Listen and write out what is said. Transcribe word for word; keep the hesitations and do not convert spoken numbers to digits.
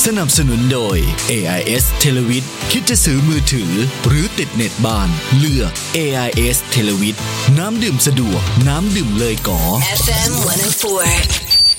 สนับสนุนโดย เอ ไอ เอส Televid คิดจะซื้อมือถือหรือติดเน็ตบ้านเลือก เอ ไอ เอส Televid น้ำดื่มสะดวกน้ำดื่มเลยก๋อเอฟ เอ็ม หนึ่งศูนย์สี่